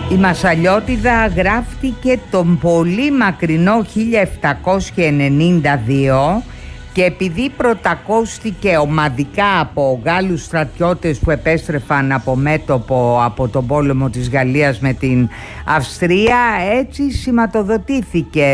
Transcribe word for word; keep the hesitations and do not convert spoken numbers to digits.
Η Μασσαλιώτηδα γράφτηκε τον πολύ μακρινό χίλια επτακόσια ενενήντα δύο και επειδή πρωτακώστηκε ομαδικά από Γάλλους στρατιώτες που επέστρεφαν από μέτωπο από τον πόλεμο της Γαλλίας με την Αυστρία, έτσι σηματοδοτήθηκε